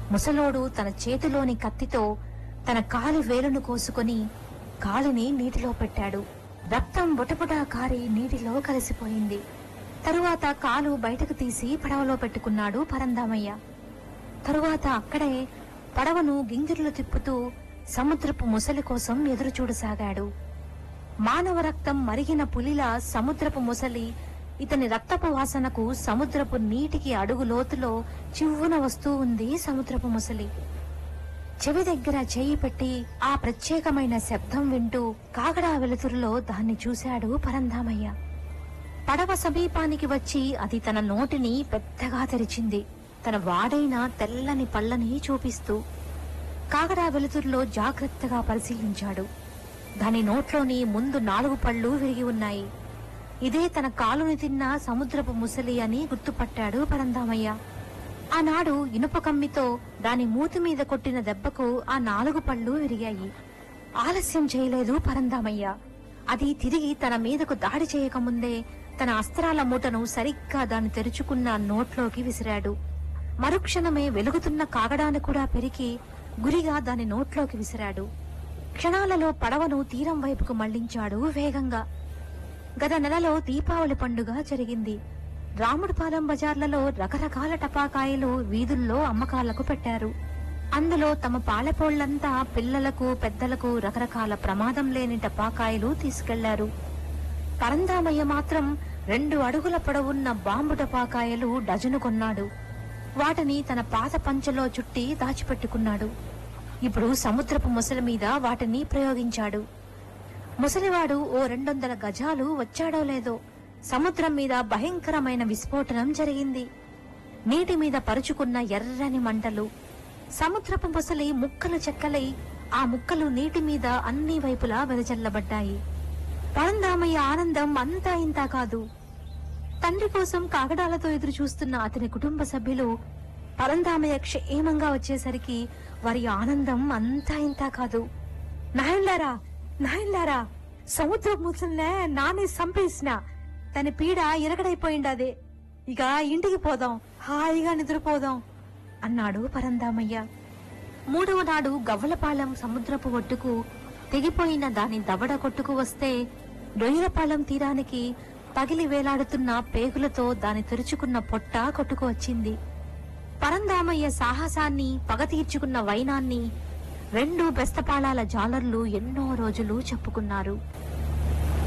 ముసలోడు తన చేతిలోని కత్తితో తన కాలి వేలును కోసుకొని కాలిని నీటిలో పెట్టాడు. రక్తం బుటబుటా కారి నీటిలో కలిసిపోయింది. తరువాత కాలు బయటకు తీసి పడవలో పెట్టుకున్నాడు పరంధామయ్య. తరువాత అక్కడే పడవను గింగిర్లు తిప్పుతూ సముద్రపు ముసలి కోసం ఎదురు చూడసాగాడు. మానవ రక్తం మరిగిన పులిలా సముద్రపు ముసలి ఇతని రక్తపు వాసనకు సముద్రపు నీటికి అడుగు లోతులో చివ్వున వస్తూ ఉంది. సముద్రపు ముసలి చెవి దగ్గర చేయి పెట్టి ఆ ప్రత్యేకమైన శబ్దం వింటూ కాగడా వెలుతురులో దాన్ని చూశాడు పరంధామయ్య. పడవ సమీపానికి వచ్చి అది తన నోటిని పెద్దగా తెరిచింది, తన వాడైన తెల్లని పళ్ళని చూపిస్తూ. కాగడా వెలుతురులో జాగ్రత్తగా పరిశీలించాడు. దాని నోట్లోని ముందు 4 పళ్ళు విరిగి ఉన్నాయి. ఇదే తన కాలుని తిన్న సముద్రపు ముసలి అని గుర్తుపట్టాడు పరంధామయ్య. ఆనాడు ఇనుప కమ్మితో దాని మూతి మీద కొట్టిన దెబ్బకు ఆ 4 పళ్ళు విరిగాయి. ఆలస్యం చేయలేదు పరంధామయ్య. అది తిరిగి తన మీదకు దాడి చేయకముందే తన అస్త్రాల మూటను సరిగ్గా దాన్ని తెరుచుకున్న నోట్లోకి విసిరాడు. మరుక్షణమే వెలుగుతున్న కాగడాన్ని కూడా పెరికి గురిగా దాని నోట్లోకి విసిరాడు. క్షణాలలో పడవను తీరం వైపుకు మళ్లించాడు వేగంగా. గత నెలలో దీపావళి పండుగ జరిగింది. రాముడిపాలెం బజార్లలో రకరకాల టపాకాయలు వీధుల్లో అమ్మకాలకు పెట్టారు. అందులో తమ పాలెపోళ్లంతా పిల్లలకు పెద్దలకు రకరకాల ప్రమాదం లేని టపాకాయలు తీసుకెళ్లారు. పరంధామయ్య మాత్రం 2 అడుగుల పొడవున్న బాంబు టపాకాయలు డజను కొన్నాడు. వాటిని తన పాత పంచలో చుట్టి దాచిపెట్టుకున్నాడు. ఇప్పుడు సముద్రపు ముసలి మీద వాటిని ప్రయోగించాడు. ముసలివాడు ఓ 200 గజాలు వచ్చాడో లేదో సముద్రం మీద భయంకరమైన విస్ఫోటనం జరిగింది. నీటి మీద పరుచుకున్న ఎర్రని మంటలు. సముద్రపు ముసలి ముక్కలు చెక్కలై ఆ ముక్కలు నీటి మీద అన్ని వైపులా వెదజల్లబడ్డాయి. పరంధామయ్య ఆనందం అంతా ఇంతా కాదు. తండ్రి కోసం కాగడాలతో ఎదురు చూస్తున్న అతని కుటుంబ సభ్యులు పరంధామయ్య క్షేమంగా వచ్చేసరికి వారి ఆనందం అంతా ఇంతా కాదు. నాయన్లారా, నాయన్లారా, సముద్రపు ముసలినే నానే సంపేసిన, తన పీడ ఇరగడైపోయిండదే. ఇక ఇంటికి పోదాం, హాయిగా నిద్రపోదాం అన్నాడు పరంధామయ్య. 3వ నాడు గవ్వలపాలెం సముద్రపు ఒడ్డుకు తెగిపోయిన దాని దవడ కొట్టుకు వస్తే రొయ్యలపాలెం తీరానికి పగిలి వేలాడుతున్న పేగులతో దాని తెరుచుకున్న పొట్ట కొట్టుకు వచ్చింది. పరంధామయ్య సాహసాన్ని, పగ తీర్చుకున్న వైనాన్ని 2 బెస్తపాళాల జాలర్లు ఎన్నో రోజులు చెప్పుకున్నారు.